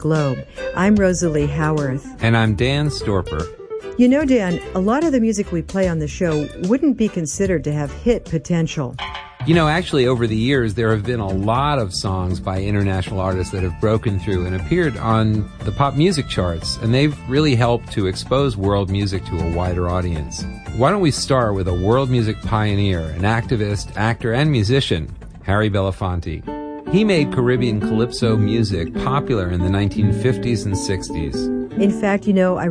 Globe. I'm Rosalie Howarth. And I'm Dan Storper. You know, Dan, a lot of the music we play on the show wouldn't be considered to have hit potential. You know, actually, over the years, there have been a lot of songs by international artists that have broken through and appeared on the pop music charts, and they've really helped to expose world music to a wider audience. Why don't we start with a world music pioneer, an activist, actor, and musician, Harry Belafonte. He made Caribbean calypso music popular in the 1950s and 60s. In fact, you know, I